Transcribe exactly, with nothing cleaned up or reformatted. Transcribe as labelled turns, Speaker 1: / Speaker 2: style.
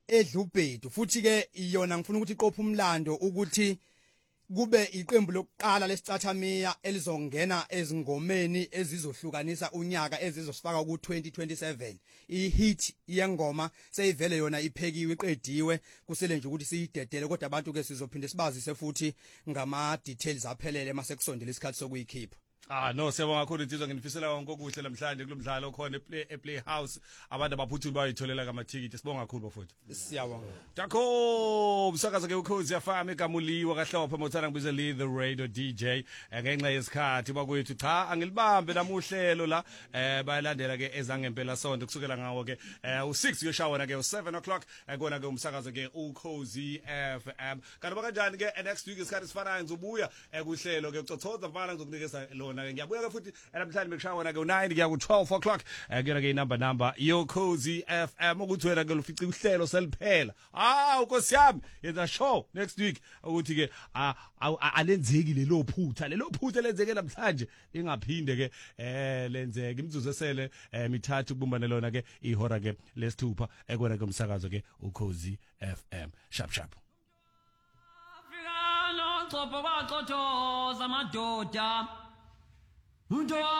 Speaker 1: edlubhedu futhi ke iyona ngifuna ukuthi iqophe umlando ukuthi kube iqembu lokuqala lesicathamiya elizongena ezingomeni ezizohlukanisa unyaka ezizosifaka ku twenty twenty-seven. I-hit yengoma seyivele yona iphekiwe iqediwe kusele nje ukuthi siyidedele kodwa abantu ke sizophinde sibazise futhi ngama details aphelele mase kusondela isikhathi sokuyikhipha.
Speaker 2: Ah no siyabonga kakhulu insizwa nginifisela konke okuhle namhlanje kulomdlalo khona eplay ePlayhouse abantu abaphuthuli bayitholela kamathikiti sibonga kakhulu bafowethu.
Speaker 1: Siyabonga.
Speaker 2: Dakho umsakazo ke ukhozi yafama egamuliwa kahlopha mothana ngibize le the radio D J ngenxa yesikhathi bakwethu cha angilibambe namuhlelo la eh bayalandela ke ezangempela sonto kusukela ngawo ke u six yoshawana ke u seven o'clock kona ke umsakazo ke ukhozi F M kanti bakanjani ke next week isikhathi sifanayo ngizobuya kuhlelo ke ucothoza mfana ngizokunikeza lona ngiyabuya ke futhi namhlanje bekushawana ke u nine kuya ku twelve o'clock kuyona ke inamba number yo Cozy F M ukuthi wena ke ufici uhlelo seliphela ah ukosi yami yenza show next week ukuthi ke alenzeki lelo phutha lelo phutha lenzeke namhlanje ingaphinde ke eh lenzeke imzuzu esele mithathu kubumbana lona ke ihora ke lesithupha ekona ke umsakazo ke uCozy F M sharp sharp
Speaker 3: Afrika no xopho kwaqothoza amadoda Unto